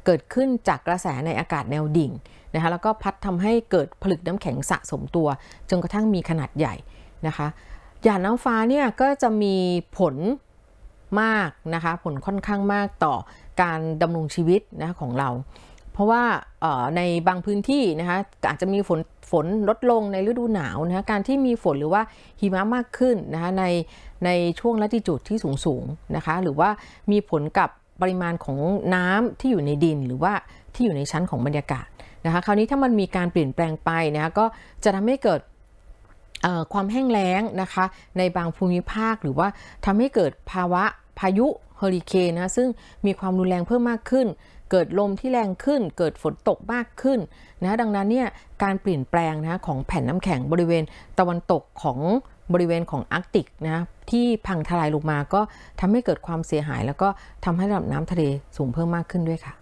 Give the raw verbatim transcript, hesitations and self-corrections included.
เกิดขึ้นจากกระแสในอากาศแนวดิ่งนะคะแล้วก็พัดทำให้เกิดผลึกน้ำแข็งสะสมตัวจนกระทั่งมีขนาดใหญ่นะคะหยาดน้ำฟ้าเนี่ยก็จะมีผลมากนะคะผลค่อนข้างมากต่อการดำรงชีวิตนะของเราเพราะว่าในบางพื้นที่นะคะอาจจะมีฝนฝนลดลงในฤดูหนาวนะคะการที่มีฝนหรือว่าหิมะมากขึ้นนะคะในในช่วงลัติจูดที่สูงสูงนะคะหรือว่ามีผลกับปริมาณของน้ำที่อยู่ในดินหรือว่าที่อยู่ในชั้นของบรรยากาศนะคะคราวนี้ถ้ามันมีการเปลี่ยนแปลงไปนะคะก็จะทำให้เกิดความแห้งแล้งนะคะในบางภูมิภาคหรือว่าทำให้เกิดภาวะพายุเฮอริเคนนะซึ่งมีความรุนแรงเพิ่มมากขึ้นเกิดลมที่แรงขึ้นเกิดฝนตกมากขึ้นนะดังนั้นเนี่ยการเปลี่ยนแปลงนะของแผ่นน้ำแข็งบริเวณตะวันตกของบริเวณของอาร์กติกนะที่พังทลายลงมาก็ทำให้เกิดความเสียหายแล้วก็ทำให้ระดับน้ำทะเลสูงเพิ่มมากขึ้นด้วยค่ะ